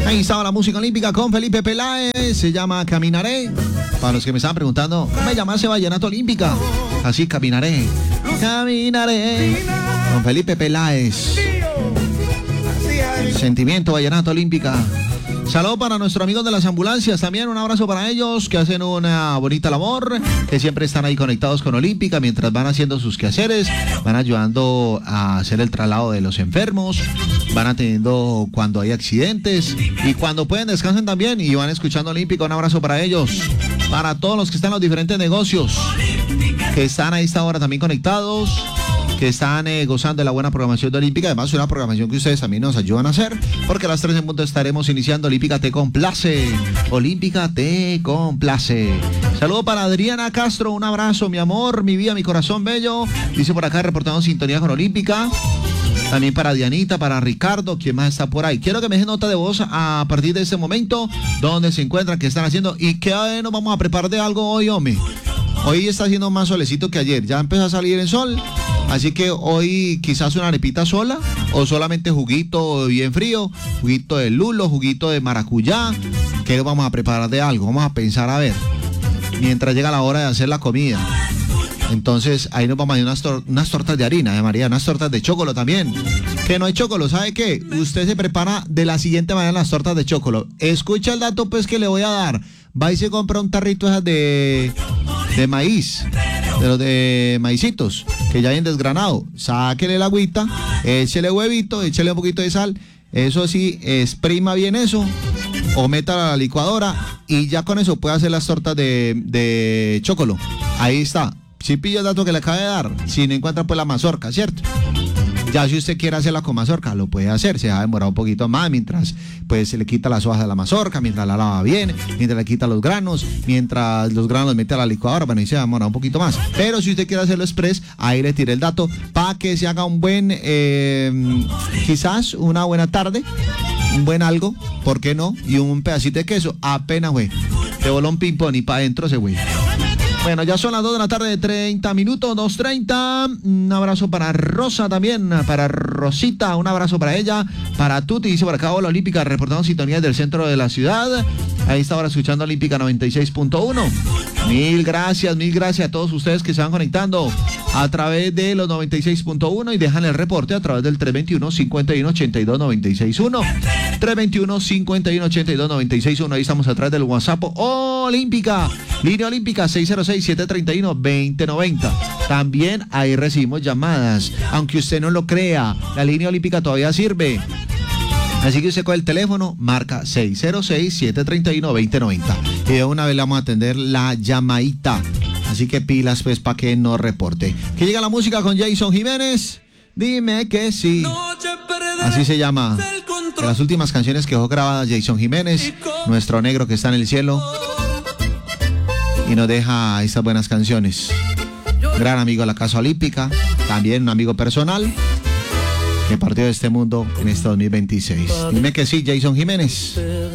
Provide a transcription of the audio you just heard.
Ahí estaba la música olímpica con Felipe Peláez, se llama Caminaré. Para los que me estaban preguntando, ¿cómo me llamase vallenato olímpica? Así, Caminaré. Caminaré con Felipe Peláez. Sentimiento vallenato olímpica. Saludos para nuestros amigos de las ambulancias, también un abrazo para ellos que hacen una bonita labor, que siempre están ahí conectados con Olímpica mientras van haciendo sus quehaceres, van ayudando a hacer el traslado de los enfermos, van atendiendo cuando hay accidentes y cuando pueden descansen también y van escuchando Olímpica. Un abrazo para ellos, para todos los que están en los diferentes negocios, que están a esta hora también conectados, que están gozando de la buena programación de Olímpica. Además, una programación que ustedes también nos ayudan a hacer, porque a las 3 en punto estaremos iniciando Olímpica Te Complace. Olímpica Te Complace. Saludo para Adriana Castro, un abrazo, mi amor, mi vida, mi corazón bello. Dice por acá, reportando sintonía con Olímpica. También para Dianita, para Ricardo, ¿quién más está por ahí? Quiero que me dejen nota de voz a partir de este momento, dónde se encuentran, qué están haciendo y qué nos vamos a preparar de algo hoy, hombre. Hoy está haciendo más solecito que ayer, ya empezó a salir el sol. Así que hoy quizás una arepita sola o solamente juguito bien frío, juguito de lulo, juguito de maracuyá. ¿Qué vamos a preparar de algo? Vamos a pensar a ver, mientras llega la hora de hacer la comida. Entonces ahí nos vamos a ir unas tortas de harina, de María, unas tortas de chocolo también. Que no hay chocolo, ¿sabe qué? Usted se prepara de la siguiente manera las tortas de chocolo. Escucha el dato pues que le voy a dar. Va y se compra un tarrito esas de maíz, de los de maicitos, que ya hay en desgranado. Sáquele la agüita, échele huevito, échele un poquito de sal. Eso sí, exprima bien eso, o métala a la licuadora y ya con eso puede hacer las tortas de chocolo. Ahí está. Si pilla el dato que le acaba de dar, si no encuentra pues la mazorca, ¿cierto? Ya si usted quiere hacerla con mazorca, lo puede hacer, se va a demorar un poquito más mientras pues se le quita las hojas de la mazorca, mientras la lava bien, mientras le quita los granos, mientras los granos los mete a la licuadora, bueno, y se va a demorar un poquito más. Pero si usted quiere hacerlo express, ahí le tiré el dato para que se haga un buen, quizás una buena tarde, un buen algo, ¿por qué no? Y un pedacito de queso, apenas, güey, de bolón ping-pong y para adentro ese güey. Bueno, ya son las 2 de la tarde de 30 minutos, 2:30. Un abrazo para Rosa también, para Rosita, un abrazo para ella, para Tuti, dice por acá, hola Olímpica, reportando sintonía del centro de la ciudad. Ahí está ahora escuchando Olímpica 96.1. Mil gracias a todos ustedes que se van conectando a través de los 96.1 y dejan el reporte a través del 321-5182-961. 321-5182-961. Ahí estamos a través del WhatsApp Olímpica, línea Olímpica 606-731-2090. También ahí recibimos llamadas, aunque usted no lo crea, la línea Olímpica todavía sirve. Así que usted coge el teléfono, marca 606-731-2090 y de una vez le vamos a atender la llamadita. Así que pilas pues para que nos reporte. Que llega la música con Jason Jiménez, dime que sí. Así se llama, de las últimas canciones que dejó grabadas Jason Jiménez, nuestro negro que está en el cielo y nos deja estas buenas canciones. Gran amigo de la Casa Olímpica, también un amigo personal que partió de este mundo en este 2026. Dime que sí, Jason Jiménez.